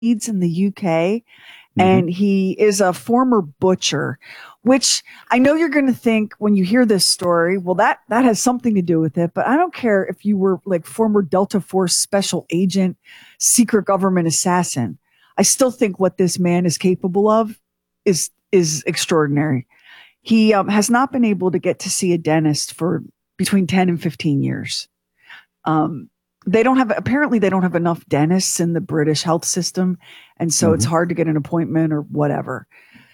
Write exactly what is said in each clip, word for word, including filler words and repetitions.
Leeds in the U K, mm-hmm. and he is a former butcher, which I know you're going to think when you hear this story, well, that, that has something to do with it, but I don't care if you were like former Delta Force special agent, secret government assassin. I still think what this man is capable of is, is extraordinary. He um, has not been able to get to see a dentist for between ten and fifteen years. Um, They don't have, apparently they don't have enough dentists in the British health system. And so mm-hmm. it's hard to get an appointment or whatever.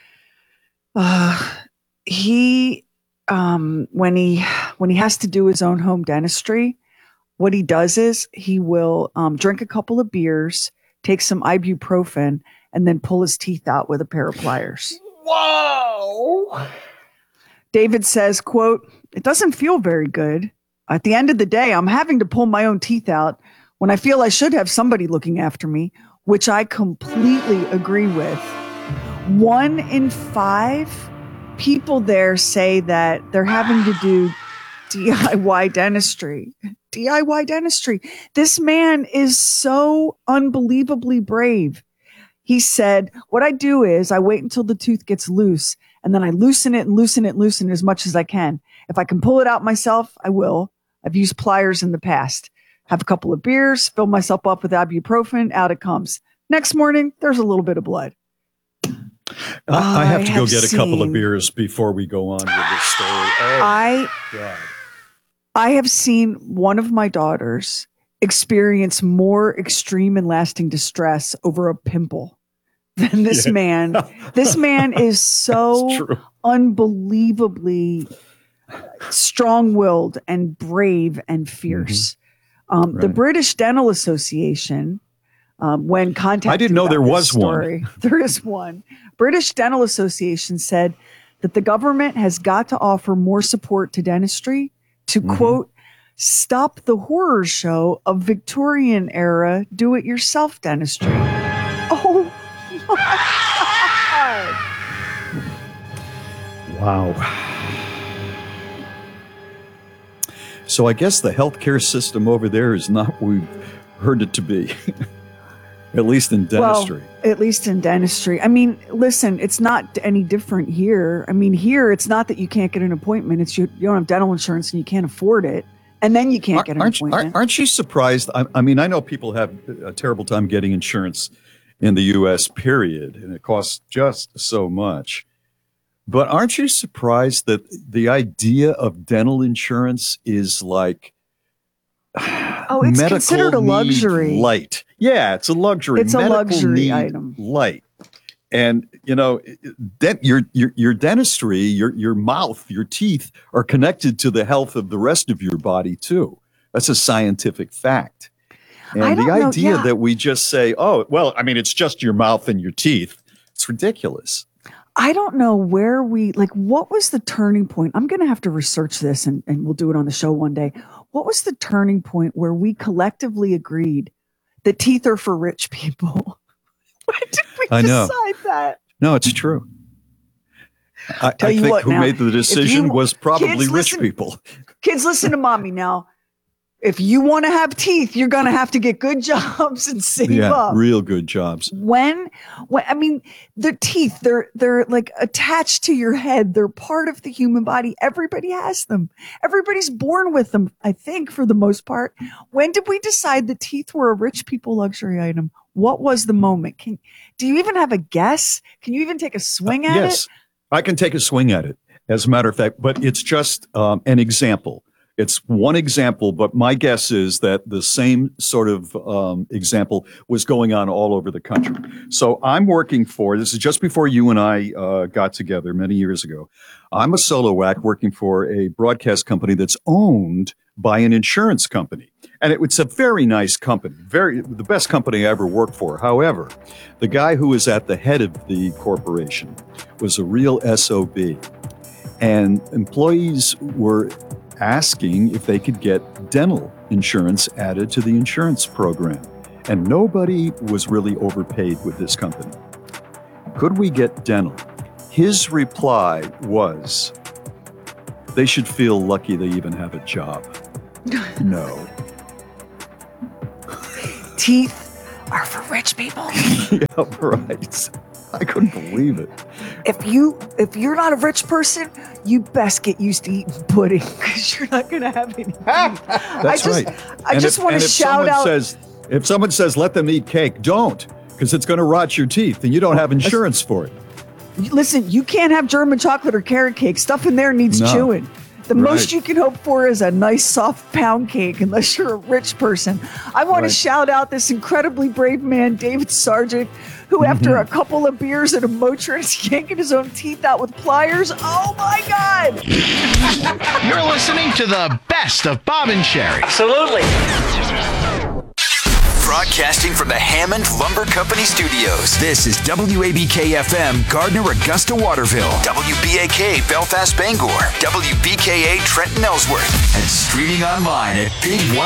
Uh, he, um, when he, when he has to do his own home dentistry, what he does is he will, um, drink a couple of beers, take some ibuprofen, and then pull his teeth out with a pair of pliers. Whoa. David says, quote, "It doesn't feel very good. At the end of the day, I'm having to pull my own teeth out when I feel I should have somebody looking after me," which I completely agree with. One in five people there say that they're having to do D I Y dentistry. D I Y dentistry. This man is so unbelievably brave. He said, "What I do is I wait until the tooth gets loose, and then I loosen it and loosen it and loosen it as much as I can. If I can pull it out myself, I will. I've used pliers in the past. Have a couple of beers, fill myself up with ibuprofen, out it comes. Next morning, there's a little bit of blood." I, I have to I go have get seen, a couple of beers before we go on with this story. Oh, I, God. I have seen one of my daughters experience more extreme and lasting distress over a pimple than this yeah. man. This man is so unbelievably strong-willed and brave and fierce. Mm-hmm. Um, right. The British Dental Association, um, when contacted, I didn't know there was story, one. There is one. British Dental Association said that the government has got to offer more support to dentistry to mm-hmm. quote, "stop the horror show of Victorian era do-it-yourself dentistry." Oh my God! Wow. So I guess the healthcare system over there is not what we've heard it to be, at least in dentistry. Well, at least in dentistry. I mean, listen, it's not any different here. I mean, here, it's not that you can't get an appointment. It's you, you don't have dental insurance and you can't afford it. And then you can't get an aren't, appointment. Aren't you surprised? I, I mean, I know people have a terrible time getting insurance in the U S, period, and it costs just so much. But aren't you surprised that the idea of dental insurance is like oh, it's considered a luxury. Light. Yeah, it's a luxury. It's medical a luxury item. Light. And, you know, that your, your, your dentistry, your, your mouth, your teeth are connected to the health of the rest of your body, too. That's a scientific fact. And I don't the know, idea yeah. that we just say, oh, well, I mean, it's just your mouth and your teeth. It's ridiculous. I don't know where we, like, what was the turning point? I'm going to have to research this and, and we'll do it on the show one day. What was the turning point where we collectively agreed that teeth are for rich people? When did we I know. decide that? No, it's true. I, Tell I you think what, who now, made the decision you, was probably rich listen, people. Kids, listen to mommy now. If you want to have teeth, you're going to have to get good jobs and save yeah, up. Real good jobs. When, when, I mean, the teeth, they're, they're like attached to your head. They're part of the human body. Everybody has them. Everybody's born with them, I think, for the most part. When did we decide that teeth were a rich people luxury item? What was the moment? Can, do you even have a guess? Can you even take a swing at uh, yes, it? Yes, I can take a swing at it, as a matter of fact, but it's just um, an example. It's one example, but my guess is that the same sort of um, example was going on all over the country. So I'm working for, this is just before you and I uh, got together many years ago. I'm a solo act working for a broadcast company that's owned by an insurance company. And it, it's a very nice company, very the best company I ever worked for. However, the guy who was at the head of the corporation was a real S O B. And employees were asking if they could get dental insurance added to the insurance program. And nobody was really overpaid with this company. Could we get dental? His reply was, they should feel lucky they even have a job. No. Teeth are for rich people. Yeah, right. I couldn't believe it. If you if you're not a rich person, you best get used to eating pudding because you're not going to have any. That's I just, right. I And just if- want and to if shout someone out. Says, if someone says, let them eat cake, don't, because it's going to rot your teeth and you don't have insurance for it. Listen, you can't have German chocolate or carrot cake. Stuff in there needs No. chewing. The Right. most you can hope for is a nice soft pound cake, unless you're a rich person. I want Right. to shout out this incredibly brave man, David Sargent, who, Mm-hmm. after a couple of beers and a Motrin, is yanking his own teeth out with pliers. Oh my God! You're listening to the best of Bob and Sherry. Absolutely. Broadcasting from the Hammond Lumber Company Studios. This is W A B K F M, Gardner, Augusta, Waterville. W B A K, Belfast, Bangor. W B K A, Trenton, Ellsworth. And streaming online at big one